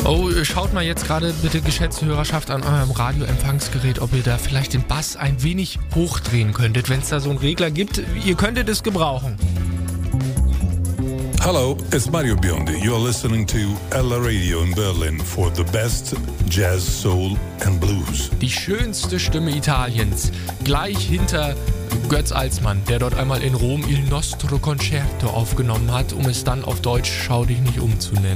Oh, schaut mal jetzt gerade bitte, geschätzte Hörerschaft, an eurem Radioempfangsgerät, ob ihr da vielleicht den Bass ein wenig hochdrehen könntet, wenn es da so einen Regler gibt. Ihr könntet es gebrauchen. Hello, it's Mario Biondi. You are listening to Ella Radio in Berlin for the best jazz, soul and blues. Die schönste Stimme Italiens, gleich hinter Götz Alsmann, der dort einmal in Rom Il Nostro Concerto aufgenommen hat, um es dann auf Deutsch Schau dich nicht um zu nennen.